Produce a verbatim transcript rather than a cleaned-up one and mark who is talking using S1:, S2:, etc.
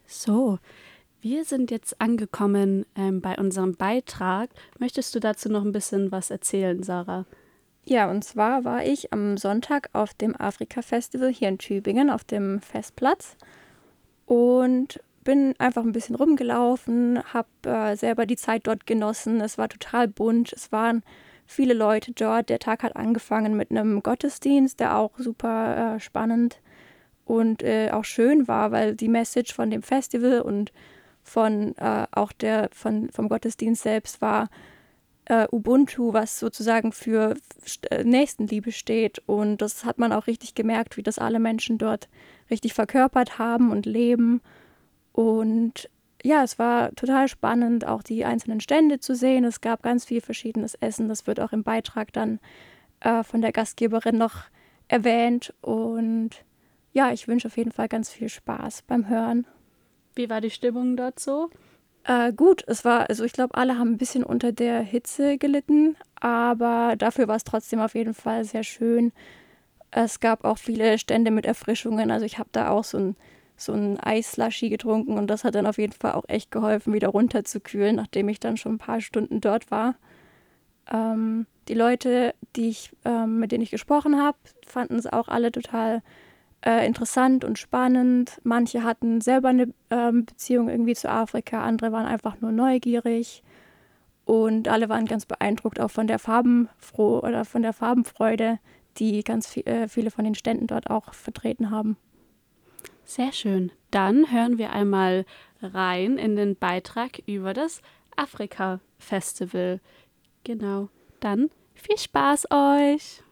S1: So, wir sind jetzt angekommen ähm, bei unserem Beitrag. Möchtest du dazu noch ein bisschen was erzählen, Sarah?
S2: Ja, und zwar war ich am Sonntag auf dem Afrika-Festival hier in Tübingen auf dem Festplatz und bin einfach ein bisschen rumgelaufen, habe äh, selber die Zeit dort genossen. Es war total bunt, es waren viele Leute dort. Der Tag hat angefangen mit einem Gottesdienst, der auch super äh, spannend und äh, auch schön war, weil die Message von dem Festival und von äh, auch der von, vom Gottesdienst selbst war äh, Ubuntu, was sozusagen für äh, Nächstenliebe steht. Und das hat man auch richtig gemerkt, wie das alle Menschen dort richtig verkörpert haben und leben. Und ja, es war total spannend, auch die einzelnen Stände zu sehen. Es gab ganz viel verschiedenes Essen. Das wird auch im Beitrag dann äh, von der Gastgeberin noch erwähnt. Und ja, ich wünsche auf jeden Fall ganz viel Spaß beim Hören.
S1: Wie war die Stimmung dort so?
S2: Äh, gut, es war, also ich glaube, alle haben ein bisschen unter der Hitze gelitten, aber dafür war es trotzdem auf jeden Fall sehr schön. Es gab auch viele Stände mit Erfrischungen, also ich habe da auch so ein, so ein Eisslushy getrunken und das hat dann auf jeden Fall auch echt geholfen, wieder runterzukühlen, nachdem ich dann schon ein paar Stunden dort war. Ähm, die Leute, die ich, ähm, mit denen ich gesprochen habe, fanden es auch alle total äh, interessant und spannend. Manche hatten selber eine ähm, Beziehung irgendwie zu Afrika, andere waren einfach nur neugierig und alle waren ganz beeindruckt auch von der Farbenfroh oder von der Farbenfreude, die ganz viel, äh, viele von den Ständen dort auch vertreten haben.
S1: Sehr schön. Dann hören wir einmal rein in den Beitrag über das Afrika-Festival. Genau. Dann viel Spaß euch!